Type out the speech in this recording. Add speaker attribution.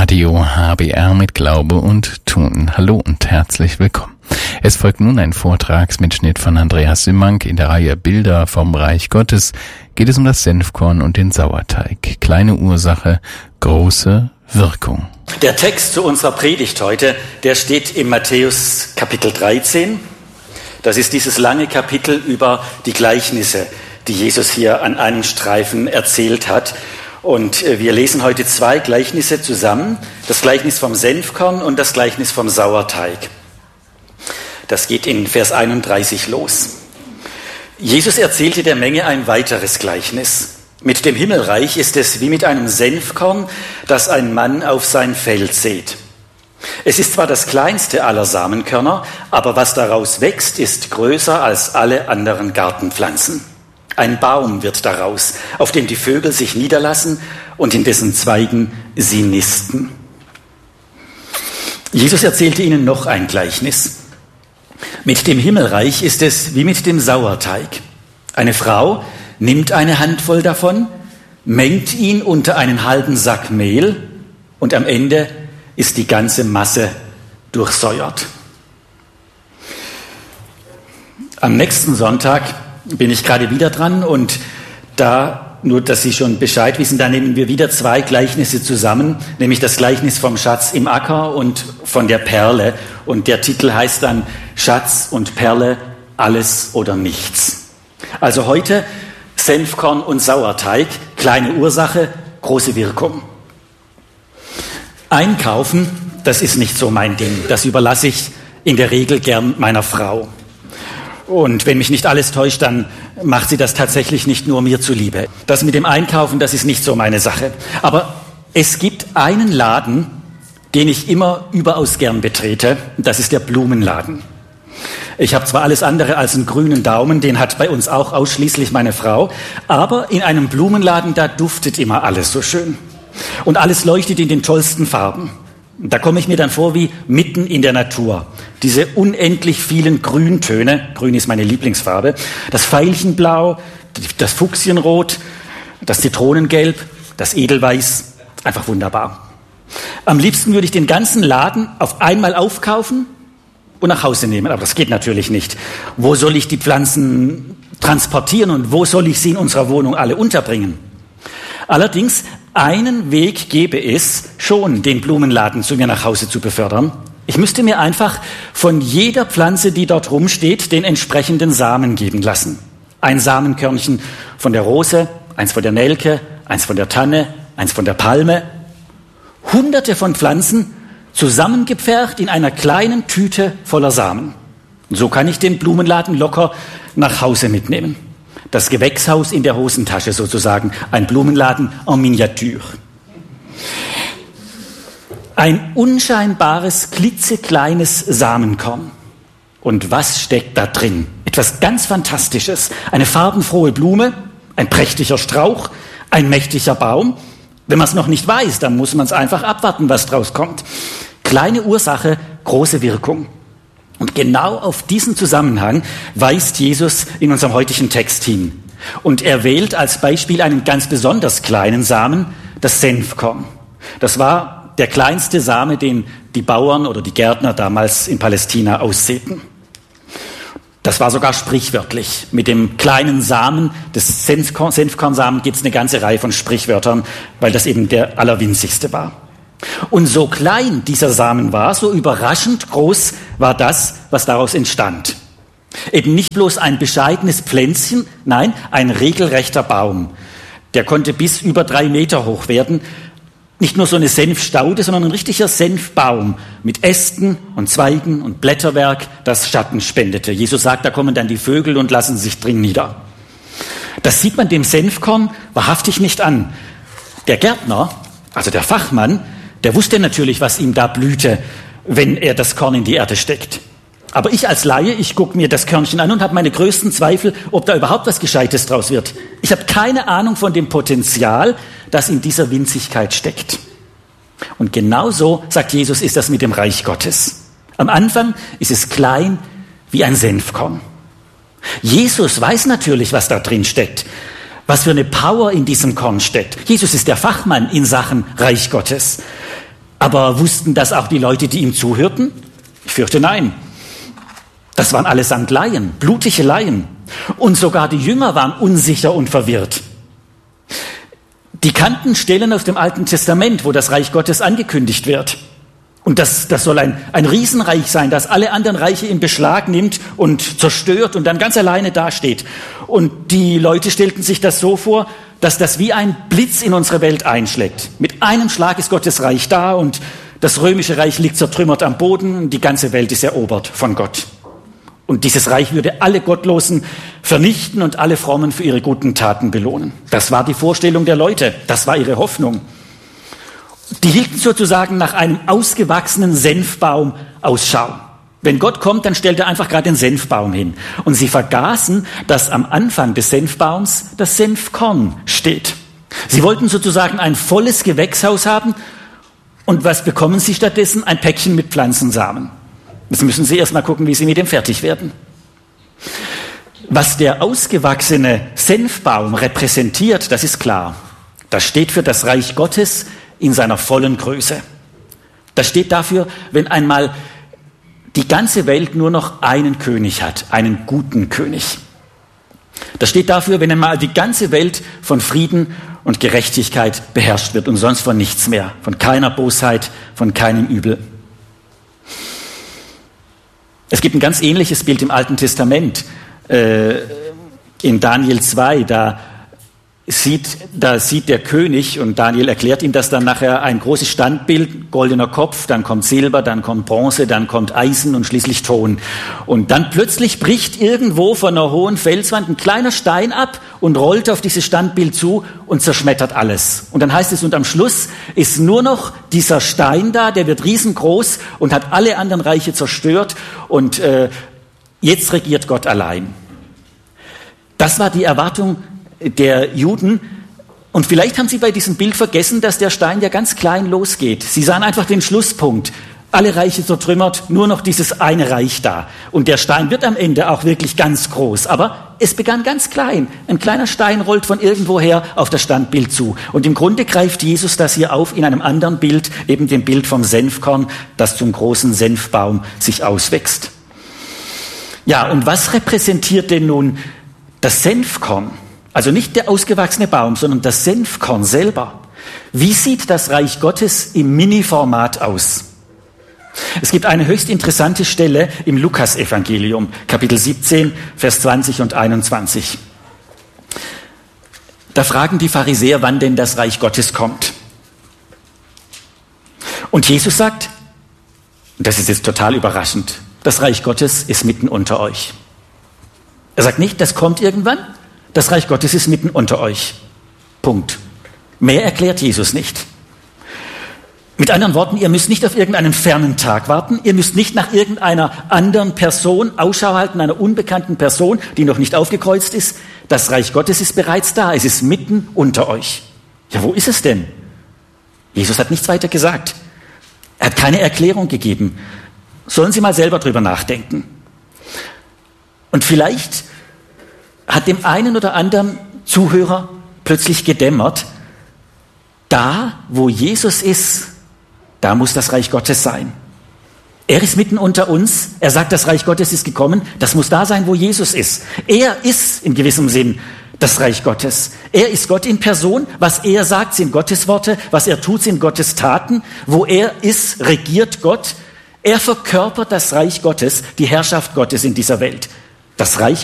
Speaker 1: Radio HBR mit Glaube und Tun. Hallo und herzlich willkommen. Es folgt nun ein Vortragsmitschnitt von Andreas Simmank. In der Reihe Bilder vom Reich Gottes geht es um das Senfkorn und den Sauerteig. Kleine Ursache, große Wirkung.
Speaker 2: Der Text zu unserer Predigt heute, der steht im Matthäus Kapitel 13. Das ist dieses lange Kapitel über die Gleichnisse, die Jesus hier an einem Streifen erzählt hat. Und wir lesen heute zwei Gleichnisse zusammen, das Gleichnis vom Senfkorn und das Gleichnis vom Sauerteig. Das geht in Vers 31 los. Jesus erzählte der Menge ein weiteres Gleichnis. Mit dem Himmelreich ist es wie mit einem Senfkorn, das ein Mann auf sein Feld sät. Es ist zwar das kleinste aller Samenkörner, aber was daraus wächst, ist größer als alle anderen Gartenpflanzen. Ein Baum wird daraus, auf dem die Vögel sich niederlassen und in dessen Zweigen sie nisten. Jesus erzählte ihnen noch ein Gleichnis. Mit dem Himmelreich ist es wie mit dem Sauerteig. Eine Frau nimmt eine Handvoll davon, mengt ihn unter einen halben Sack Mehl und am Ende ist die ganze Masse durchsäuert. Am nächsten Sonntag bin ich gerade wieder dran und da, nur dass Sie schon Bescheid wissen, da nehmen wir wieder zwei Gleichnisse zusammen, nämlich das Gleichnis vom Schatz im Acker und von der Perle. Und der Titel heißt dann Schatz und Perle, alles oder nichts. Also heute Senfkorn und Sauerteig, kleine Ursache, große Wirkung. Einkaufen, das ist nicht so mein Ding. Das überlasse ich in der Regel gern meiner Frau. Und wenn mich nicht alles täuscht, dann macht sie das tatsächlich nicht nur mir zuliebe. Das mit dem Einkaufen, das ist nicht so meine Sache. Aber es gibt einen Laden, den ich immer überaus gern betrete. Das ist der Blumenladen. Ich habe zwar alles andere als einen grünen Daumen, den hat bei uns auch ausschließlich meine Frau. Aber in einem Blumenladen, da duftet immer alles so schön. Und alles leuchtet in den tollsten Farben. Da komme ich mir dann vor wie mitten in der Natur. Diese unendlich vielen Grüntöne, grün ist meine Lieblingsfarbe, das Veilchenblau, das Fuchsienrot, das Zitronengelb, das Edelweiß, einfach wunderbar. Am liebsten würde ich den ganzen Laden auf einmal aufkaufen und nach Hause nehmen, aber das geht natürlich nicht. Wo soll ich die Pflanzen transportieren und wo soll ich sie in unserer Wohnung alle unterbringen? Allerdings, einen Weg gäbe es schon, den Blumenladen zu mir nach Hause zu befördern. Ich müsste mir einfach von jeder Pflanze, die dort rumsteht, den entsprechenden Samen geben lassen. Ein Samenkörnchen von der Rose, eins von der Nelke, eins von der Tanne, eins von der Palme. Hunderte von Pflanzen zusammengepfercht in einer kleinen Tüte voller Samen. Und so kann ich den Blumenladen locker nach Hause mitnehmen. Das Gewächshaus in der Hosentasche sozusagen, ein Blumenladen en Miniature. Ein unscheinbares, klitzekleines Samenkorn. Und was steckt da drin? Etwas ganz Fantastisches. Eine farbenfrohe Blume, ein prächtiger Strauch, ein mächtiger Baum. Wenn man es noch nicht weiß, dann muss man es einfach abwarten, was draus kommt. Kleine Ursache, große Wirkung. Und genau auf diesen Zusammenhang weist Jesus in unserem heutigen Text hin. Und er wählt als Beispiel einen ganz besonders kleinen Samen, das Senfkorn. Das war der kleinste Same, den die Bauern oder die Gärtner damals in Palästina aussäten. Das war sogar sprichwörtlich. Mit dem kleinen Samen des Senfkornsamen gibt es eine ganze Reihe von Sprichwörtern, weil das eben der allerwinzigste war. Und so klein dieser Samen war, so überraschend groß war das, was daraus entstand. Eben nicht bloß ein bescheidenes Pflänzchen, nein, ein regelrechter Baum. Der konnte bis über 3 Meter hoch werden. Nicht nur so eine Senfstaude, sondern ein richtiger Senfbaum mit Ästen und Zweigen und Blätterwerk, das Schatten spendete. Jesus sagt, da kommen dann die Vögel und lassen sich drin nieder. Das sieht man dem Senfkorn wahrhaftig nicht an. Der Gärtner, also der Fachmann, der wusste natürlich, was ihm da blühte, wenn er das Korn in die Erde steckt. Aber ich als Laie, ich gucke mir das Körnchen an und habe meine größten Zweifel, ob da überhaupt was Gescheites draus wird. Ich habe keine Ahnung von dem Potenzial, das in dieser Winzigkeit steckt. Und genauso, sagt Jesus, ist das mit dem Reich Gottes. Am Anfang ist es klein wie ein Senfkorn. Jesus weiß natürlich, was da drin steckt, was für eine Power in diesem Korn steckt. Jesus ist der Fachmann in Sachen Reich Gottes. Aber wussten das auch die Leute, die ihm zuhörten? Ich fürchte, nein. Das waren allesamt Laien, blutige Laien. Und sogar die Jünger waren unsicher und verwirrt. Die kannten Stellen aus dem Alten Testament, wo das Reich Gottes angekündigt wird. Und das soll ein Riesenreich sein, das alle anderen Reiche in Beschlag nimmt und zerstört und dann ganz alleine dasteht. Und die Leute stellten sich das so vor, dass das wie ein Blitz in unsere Welt einschlägt. Mit einem Schlag ist Gottes Reich da und das römische Reich liegt zertrümmert am Boden und die ganze Welt ist erobert von Gott. Und dieses Reich würde alle Gottlosen vernichten und alle Frommen für ihre guten Taten belohnen. Das war die Vorstellung der Leute, das war ihre Hoffnung. Die hielten sozusagen nach einem ausgewachsenen Senfbaum Ausschau. Wenn Gott kommt, dann stellt er einfach gerade den Senfbaum hin. Und sie vergaßen, dass am Anfang des Senfbaums das Senfkorn steht. Sie wollten sozusagen ein volles Gewächshaus haben. Und was bekommen sie stattdessen? Ein Päckchen mit Pflanzensamen. Jetzt müssen sie erst mal gucken, wie sie mit dem fertig werden. Was der ausgewachsene Senfbaum repräsentiert, das ist klar. Das steht für das Reich Gottes in seiner vollen Größe. Das steht dafür, wenn einmal die ganze Welt nur noch einen König hat, einen guten König. Das steht dafür, wenn einmal die ganze Welt von Frieden und Gerechtigkeit beherrscht wird und sonst von nichts mehr, von keiner Bosheit, von keinem Übel. Es gibt ein ganz ähnliches Bild im Alten Testament. In Daniel 2, da sieht der König, und Daniel erklärt ihm das dann nachher, ein großes Standbild, goldener Kopf, dann kommt Silber, dann kommt Bronze, dann kommt Eisen und schließlich Ton. Und dann plötzlich bricht irgendwo von einer hohen Felswand ein kleiner Stein ab und rollt auf dieses Standbild zu und zerschmettert alles. Und dann heißt es, und am Schluss ist nur noch dieser Stein da, der wird riesengroß und hat alle anderen Reiche zerstört und jetzt regiert Gott allein. Das war die Erwartung der Juden. Und vielleicht haben sie bei diesem Bild vergessen, dass der Stein ja ganz klein losgeht. Sie sahen einfach den Schlusspunkt. Alle Reiche zertrümmert, nur noch dieses eine Reich da. Und der Stein wird am Ende auch wirklich ganz groß. Aber es begann ganz klein. Ein kleiner Stein rollt von irgendwoher auf das Standbild zu. Und im Grunde greift Jesus das hier auf in einem anderen Bild, eben dem Bild vom Senfkorn, das zum großen Senfbaum sich auswächst. Ja, und was repräsentiert denn nun das Senfkorn? Also nicht der ausgewachsene Baum, sondern das Senfkorn selber. Wie sieht das Reich Gottes im Mini-Format aus? Es gibt eine höchst interessante Stelle im Lukas-Evangelium, Kapitel 17, Vers 20 und 21. Da fragen die Pharisäer, wann denn das Reich Gottes kommt. Und Jesus sagt, und das ist jetzt total überraschend, das Reich Gottes ist mitten unter euch. Er sagt nicht, das kommt irgendwann. Das Reich Gottes ist mitten unter euch. Punkt. Mehr erklärt Jesus nicht. Mit anderen Worten, ihr müsst nicht auf irgendeinen fernen Tag warten. Ihr müsst nicht nach irgendeiner anderen Person Ausschau halten, einer unbekannten Person, die noch nicht aufgekreuzt ist. Das Reich Gottes ist bereits da. Es ist mitten unter euch. Ja, wo ist es denn? Jesus hat nichts weiter gesagt. Er hat keine Erklärung gegeben. Sollen Sie mal selber drüber nachdenken. Und vielleicht hat dem einen oder anderen Zuhörer plötzlich gedämmert, da, wo Jesus ist, da muss das Reich Gottes sein. Er ist mitten unter uns, er sagt, das Reich Gottes ist gekommen, das muss da sein, wo Jesus ist. Er ist in gewissem Sinn das Reich Gottes. Er ist Gott in Person, was er sagt, sind Gottes Worte, was er tut, sind Gottes Taten. Wo er ist, regiert Gott. Er verkörpert das Reich Gottes, die Herrschaft Gottes in dieser Welt. Das Reich